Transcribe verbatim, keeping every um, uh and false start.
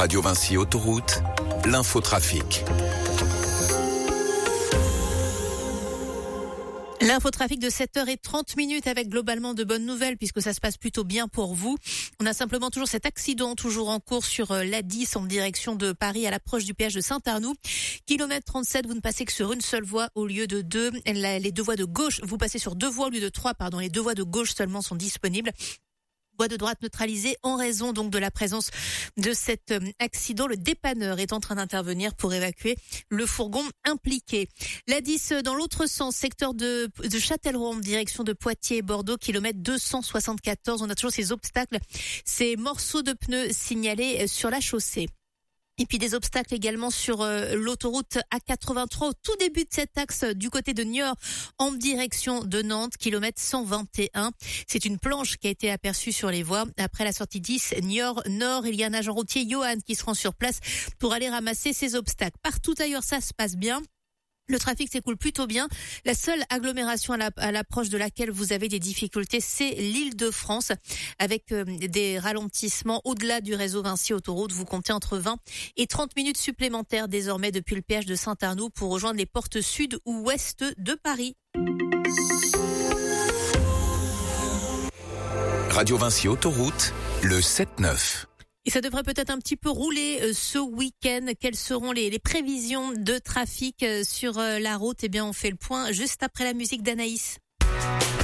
Radio Vinci Autoroute, l'infotrafic. L'infotrafic de sept heures trente avec globalement de bonnes nouvelles puisque ça se passe plutôt bien pour vous. On a simplement toujours cet accident toujours en cours sur l'A dix en direction de Paris à l'approche du péage de Saint-Arnoux. Kilomètre trente-sept, vous ne passez que sur une seule voie au lieu de deux. Les deux voies de gauche, vous passez sur deux voies au lieu de trois, pardon. Les deux voies de gauche seulement sont disponibles. Voie de droite neutralisée en raison donc de la présence de cet accident. Le dépanneur est en train d'intervenir pour évacuer le fourgon impliqué. L'A dix dans l'autre sens, secteur de, de Châtellerault en direction de Poitiers et Bordeaux, kilomètre deux cent soixante-quatorze. On a toujours ces obstacles, ces morceaux de pneus signalés sur la chaussée. Et puis des obstacles également sur euh, l'autoroute A quatre-vingt-trois au tout début de cet axe du côté de Niort en direction de Nantes, kilomètre cent vingt et un. C'est une planche qui a été aperçue sur les voies. Après la sortie dix, Niort Nord, il y a un agent routier, Johan, qui se rend sur place pour aller ramasser ces obstacles. Partout ailleurs, ça se passe bien. Le trafic s'écoule plutôt bien. La seule agglomération à, la, à l'approche de laquelle vous avez des difficultés, c'est l'Île-de-France, avec euh, des ralentissements au-delà du réseau Vinci Autoroute. Vous comptez entre vingt et trente minutes supplémentaires désormais depuis le péage de Saint-Arnoux pour rejoindre les portes sud ou ouest de Paris. Radio Vinci Autoroute, le sept neuf. Et ça devrait peut-être un petit peu rouler euh, ce week-end. Quelles seront les, les prévisions de trafic euh, sur euh, la route? Eh bien, on fait le point juste après la musique d'Anaïs.